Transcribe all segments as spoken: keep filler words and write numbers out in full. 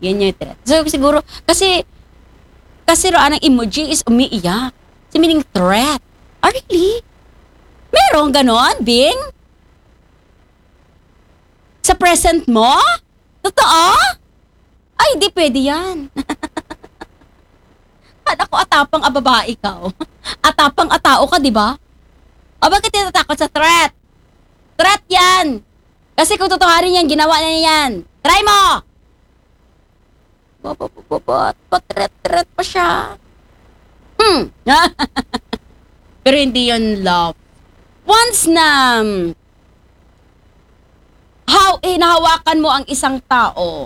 Yan yung threat. So, siguro, kasi, kasi roan ang emoji is umiiyak. So, meaning threat. Ah, really? Merong ganon, Bing? Sa present mo? Totoo? Ay, hindi pwede yan. At ako atapang ababa ikaw. Atapang atao ka, di ba? O bakit natatakot sa threat? Threat yan! Kasi kung totohanin yan, ginawa na niya yan. Try mo! Babababat, patret-tret pa siya. Hmm. Pero hindi yun love. Once na how hinahawakan mo ang isang tao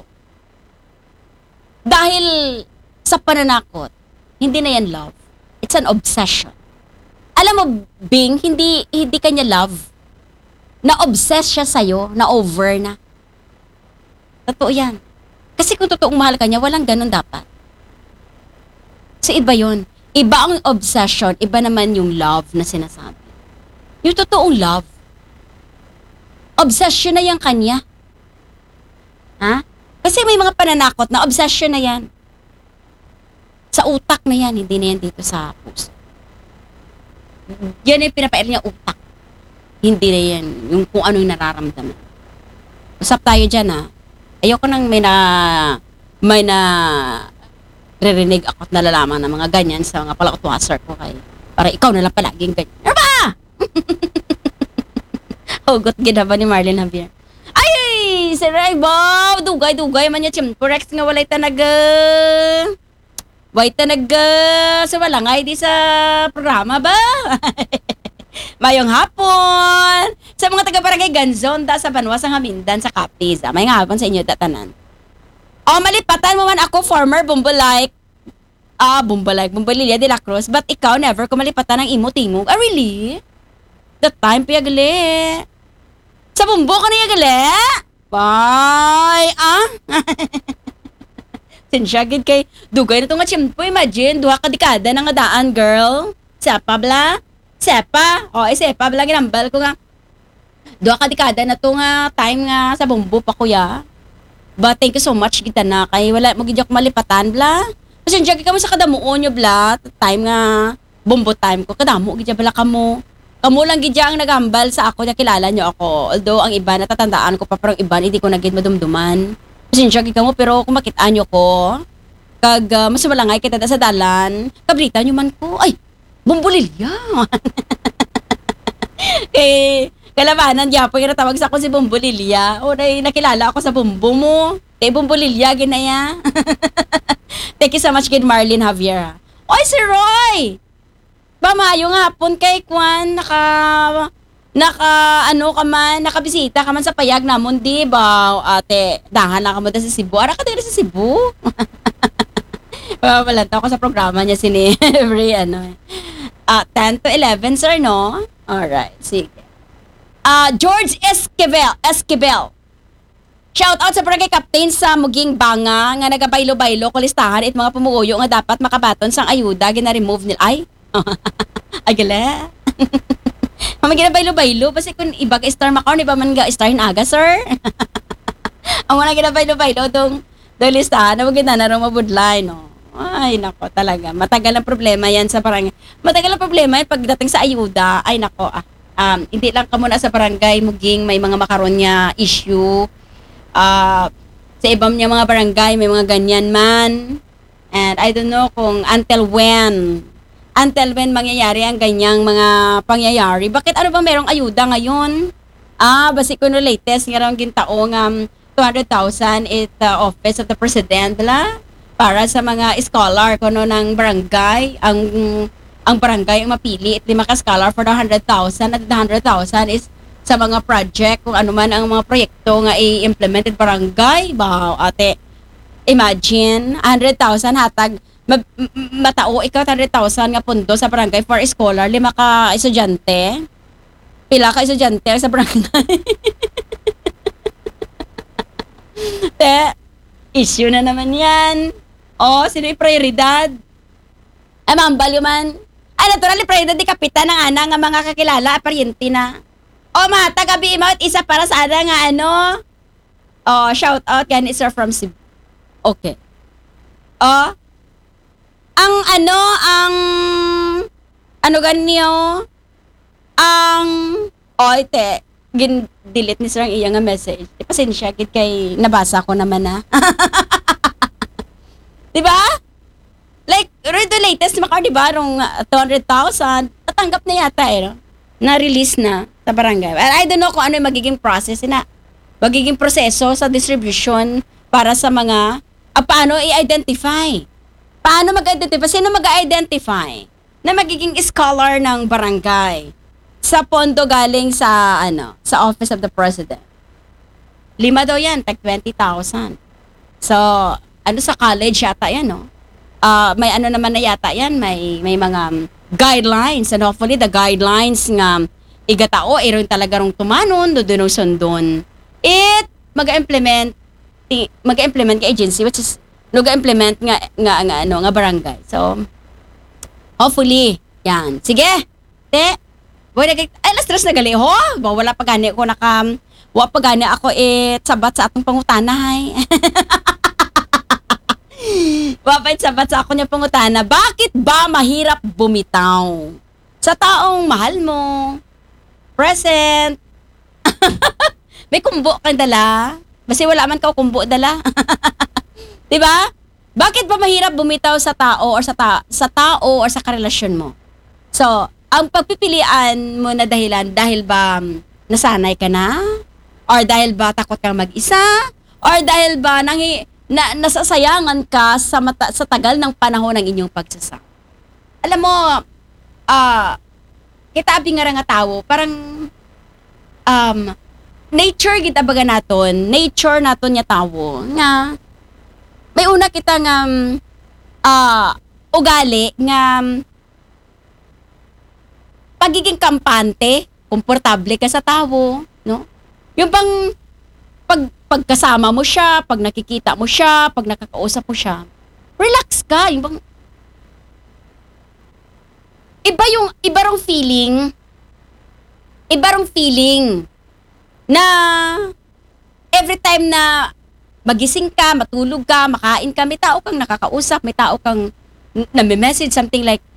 dahil sa pananakot, hindi na yan love. It's an obsession. Alam mo, Bing, hindi hindi kanya love. Na-obsess siya sa'yo, na-over na. Totoo yan. Kasi kung totoong mahal ka niya, walang ganun dapat. So iba yun. Iba ang obsession, iba naman yung love na sinasabi. Yung totoong love. Obsession na yan kanya. Ha? Kasi may mga pananakot na obsession na yan. Sa utak na yan, hindi na yan dito sa puso. Yan yung pinapail niya utak. Hindi na yan. Yung kung ano yung nararamdaman. Usap tayo dyan ha. Ayoko nang may na may na ririnig ako at nalalaman ng mga ganyan sa mga palakutwaser ko kay para ikaw na lang palaging ganyan. Ano ba? Hugot gina ba ni Marlene Javier? Ay! Si Raybo! Dugay-dugay man niya chimpurex nga walay tanaga. Way tanaga sa walangay di sa programa ba? Mayong hapon! Sa mga taga-barangay Ganzon, da sa Banwas, ang Hamindan, sa Capiz. Ah, mayong hapon sa inyo, datanan. O, malipatan mo man ako, former Bumbalike. Ah, Bumbalike, Bumbalilia de la Cruz. But ikaw, never ko malipatan ng imo-timog. Ah, really? That time, piyagali. Sa bumbo ka na yagali? Bye! Ah? Sinsyagid kay dugay na itong nga chimpo. Imagine, duha ka dekada na nga daan, girl. Sapa bla? Sepa. O, eh, sepa. Bala ginambal ko nga. Doa ka dekada na to nga time nga sa bumbu pa kuya. But thank you so much kita na kay wala mo gidyok malipatan bla. Kasi njagi kamo sa kadamuon nyo bla. Time nga bumbu time ko. Kadamo gidya bala kamo. Kamo lang gidya ang nagambal sa ako na kilala nyo ako. Although ang iba natatandaan ko pa parang iba hindi ko nagid madumduman. Kasi njagi kamo pero kung makitaan nyo ko kag uh, mas malangay kita da sa dalan. Kabrita nyo man ko. Ay! Bumbulilya. eh, kalabanan niya po yung natawag sa ako si Bumbulilya. O, na, nakilala ako sa bumbu mo. Kay Bumbulilya, ginaya. Thank you so much, kid Marlene Javier. Oy, si Roy! Bamayong hapon kay Kwan, naka, naka, ano ka man, nakabisita ka man sa payag namon, di ba? Ate, dahan na ka mo sa Cebu. Ara ka tayo sa Cebu? Pamalanta ako sa programa niya, sini every, ano eh. Uh, ten to eleven, sir, no? Alright, sige. Uh, George Esquivel, Esquivel. Shout out sa barangay captain sa Muging Banga nga nagabaylo-baylo ko listahan it mga pumuguyo nga dapat makabaton sang ayuda gina-remove nila. Ay, ay gala. Mama ginabaylo-baylo basi kung iba ka star makaon, iba man ga star na aga, sir. Ang mga ginabaylo-baylo dong do listahan na maganda na rin mabudlay, no? Ay, nako, talaga. Matagal ang problema yan sa barangay. Matagal ang problema yan pagdating sa ayuda. Ay, nako, ah. Um, hindi lang ka muna sa barangay, Muging, may mga makaroon niya issue. Uh, sa ibang niya mga barangay, may mga ganyan man. And I don't know kung until when, until when mangyayari ang ganyang mga pangyayari. Bakit ano ba merong ayuda ngayon? Ah, basi ko no latest, nga rin gintaong um, two hundred thousand it uh, Office of the President la. Para sa mga scholar kuno ng barangay, ang ang barangay ang mapili at lima ka scholar for the one hundred thousand at the one hundred thousand is sa mga project kung ano man ang mga proyekto nga i-implemented barangay. Wow, ate, imagine one hundred thousand hatag ma- matao ikaw one hundred thousand nga pundo sa barangay for scholar, lima ka estudyante, pila ka estudyante sa barangay. Te, issue na naman yan. Oh, sino yung prioridad? Ay, mambal man. Ay, naturally, prioridad di kapitan ng ana nga mga kakilala, paryente na. Oh, mga taga-B M out, isa para sa ana nga ano. Oh, shout out, yan is from Cebu. Okay. Oh, ang ano, ang, ano ganyo, ang, oh, ite, gin-delete ni sir ang iya nga message. Di pasensya, kit kay nabasa ko naman na. Di ba? Like, the latest maka, di ba, rong uh, two hundred thousand, tatanggap na yata eh, no? Na-release na sa barangay. And I don't know kung ano yung magiging process na, magiging proseso sa distribution para sa mga, ah, paano i-identify? Paano mag-identify? Sino mag-identify na magiging scholar ng barangay sa pondo galing sa, ano, sa Office of the President? Lima daw yan, tag twenty thousand. So, ano sa college yata yan, no? Uh, may ano naman na yata yan, may, may mga um, guidelines, and hopefully the guidelines nga igatao, iron talaga rong tumanon, doon sundon. It, mag-implement, mag-implement ka agency, which is, mag-implement nga, nga, nga, ano, nga barangay. So, hopefully, yan. Sige, te, boy, nag- ay, alas tres na gali, ho? Wala pa gani ako naka, wala pa gani ako, eh, sabat sa atong pangutanahay. Wapait sabat sa ako niya pangutana, bakit ba mahirap bumitaw sa taong mahal mo? Present. May kumbo kang dala? Basta wala man ka kumbo dala. Diba? Bakit ba mahirap bumitaw sa tao or sa, ta- sa tao or sa karelasyon mo? So, ang pagpipilian mo na dahilan, dahil ba um, nasanay ka na? Or dahil ba takot kang mag-isa? Or dahil ba nangi na nasasayangan ka sa mata, sa tagal ng panahon ng inyong pagsasama. Alam mo, ah, uh, kitabi nga nga tao, parang um nature kita baga naton, nature naton nya tawo nga may una kita nga ah uh, ugali nga pagiging kampante, komportable ka sa tawo, no? Yung pang pag pagkasama mo siya, pag nakikita mo siya, pag nakakausap mo siya, relax ka. Yung bang, iba yung, iba rong feeling, iba rong feeling na every time na magising ka, matulog ka, makain ka, may tao kang nakakausap, may tao kang nami-message, something like,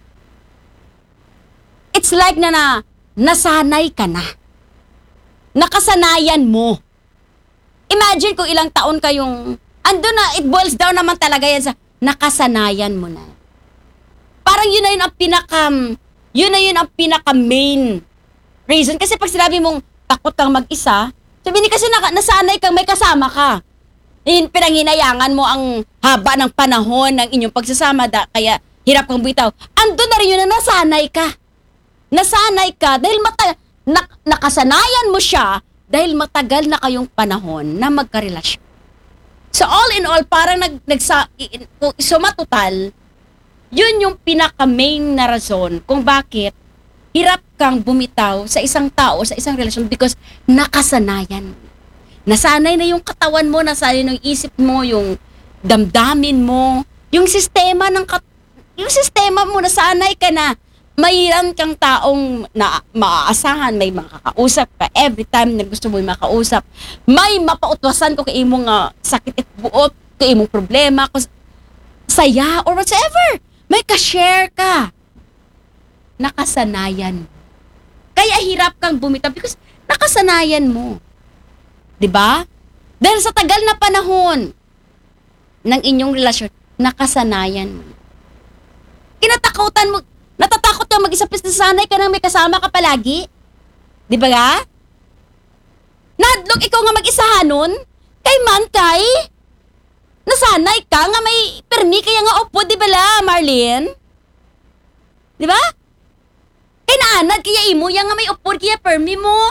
it's like na na, nasanay ka na. Nakasanayan mo. Imagine kung ilang taon kayong, ando na, it boils down naman talaga yan sa nakasanayan mo na. Parang yun na yun ang pinaka, yun na yun ang pinaka main reason. Kasi pag sinabi mong takot kang mag-isa, sabi ni kasi naka, nasanay kang may kasama ka. In, pinanghinayangan mo ang haba ng panahon ng inyong pagsasama, da, kaya hirap kang bitaw. Ando na rin yun na nasanay ka. Nasanay ka dahil mata, na, nakasanayan mo siya dahil matagal na kayong panahon na magkarelasyon. So all in all, parang nag, nagsa, kung isumatotal, yun yung pinaka-main na rason kung bakit hirap kang bumitaw sa isang tao, sa isang relasyon because nakasanayan. Nasanay na yung katawan mo, nasanay na yung isip mo, yung damdamin mo, yung sistema ng kat- yung sistema mo, nasanay ka na. Mayroon kang taong na maaasahan, may makakausap ka every time na gusto mo yung makausap. May mapautwasan ko kay imong uh, sakit at buot, kay imong problema, kung saya or whatever. May ka-share ka. Nakasanayan. Kaya hirap kang bumitaw because nakasanayan mo. 'Di ba? Dahil sa tagal na panahon ng inyong relasyon, nakasanayan mo. Kinatakutan mo, natatakot kang mag-isa, sanay ka nang may kasama ka palagi. Di ba ga? Nadlok ikaw nga mag-isa nun, kay man kay, nasanay ka nga may permi kaya nga upo, di ba la, Marlene? Di ba? Kay naanad kaya imo, yang nga may upo, kaya permi mo.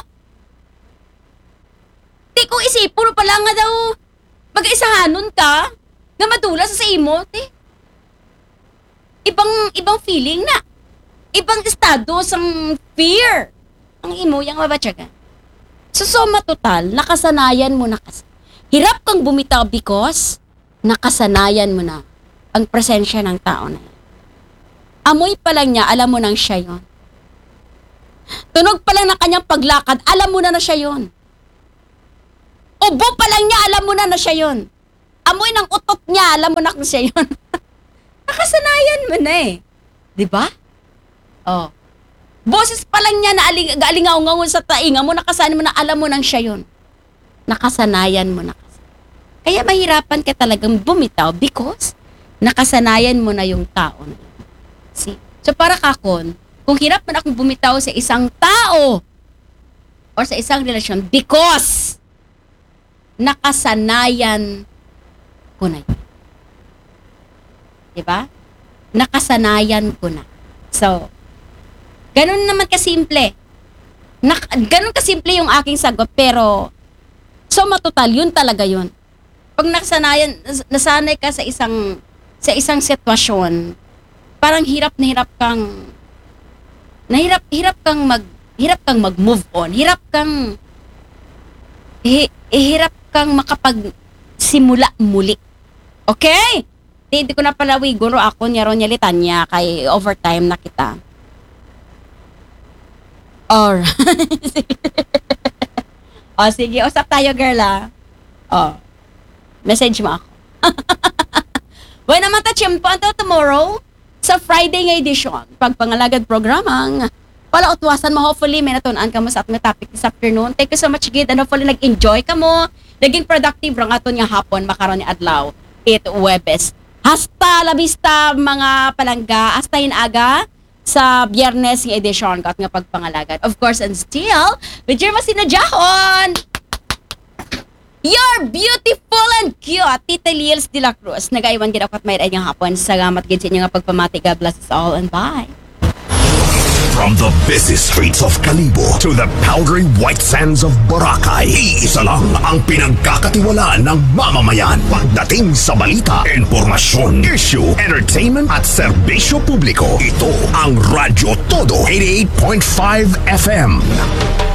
Di ko isipon pala nga daw, mag-isahanon ka, nga madula sa imo, ti. Ibang, ibang feeling na. Ibang estado sang fear. Ang imo, yung mabatsaga. So, soma total, nakasanayan mo na kasi. Hirap kang bumitaw because nakasanayan mo na ang presensya ng tao na yan. Amoy pa lang niya, alam mo nang siya yon. Tunog pa lang na kanyang paglakad, alam mo na na siya yon. Ubo pa lang niya, alam mo na na siya yon. amoy ng utot niya, alam mo na kung siya yun. Nakasanayan mo na eh. Di ba? Oh. Boses pa lang niya na aling, alingaw-ngaw sa tainga mo, nakasanan mo na alam mo nang siya yun. Nakasanayan mo na kasi. Kaya mahirapan ka talagang bumitaw because nakasanayan mo na yung tao na yun. See? So para kakon, kung hirap man akong bumitaw sa isang tao or sa isang relasyon because nakasanayan ko na yun. Diba? Nakasanayan ko na. So, ganun naman kasimple. Nak ganun kasimple yung aking sagot, pero so matutal, yun talaga yun. Pag nakasanayan, nasanay ka sa isang sa isang sitwasyon, parang hirap na hirap kang nahirap hirap kang mag hirap kang mag-move on. Hirap kang hi, hirap kang makapag simula muli. Okay? Di, di ko na pala wiguro ako niya ron niya litanya kay overtime na kita. Alright. O sige, usap tayo girl ah. O. Message mo ako. Well naman ta chimpo until tomorrow sa Friday nga edition. Pagpangalagad programang pala utwasan mo, hopefully may natunan ka mo sa atong topic this afternoon. Thank you so much gid and hopefully nag-enjoy ka mo. Naging productive rang aton nga hapon makaron ni adlaw. It Webes. Hasta la vista mga palangga, hasta inaga sa Biyernes nga edition kat nga pagpangalagad. Of course, and still, with your masinadjahon, you're beautiful and cute, Tita Liels de la Cruz. Nagaiwan gid ako at may nga hapon. Salamat gid sa inyo nga pagpamati. God bless us all and bye. From the busy streets of Kalibo to the powdery white sands of Boracay, iisa lang ang pinagkakatiwalaan ng mamamayan pagdating sa balita, informasyon, issue, entertainment at serbisyo publiko. Ito ang Radyo Todo eighty-eight point five F M.